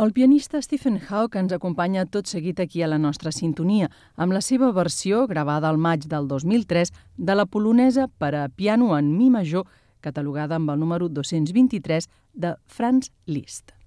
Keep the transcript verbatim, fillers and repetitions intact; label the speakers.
Speaker 1: El pianista Stephen Hough ens acompanya tot seguit aquí a la nostra sintonia, amb la seva versió, gravada al maig del dos mil tres, de la polonesa per a piano en mi major, catalogada amb el número dos-cents vint-i-tres de Franz Liszt.